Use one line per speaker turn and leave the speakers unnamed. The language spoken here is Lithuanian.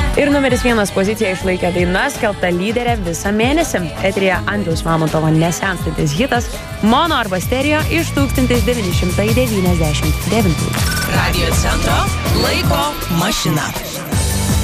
Ir numeris 1 poziciją išlaikė daina, skelbta lyderė visą mėnesį. Eteryje Andriaus Mamontovo nesenstantis hitas Mono arba Stereo iš 1999.
Radio Centro laiko mašina.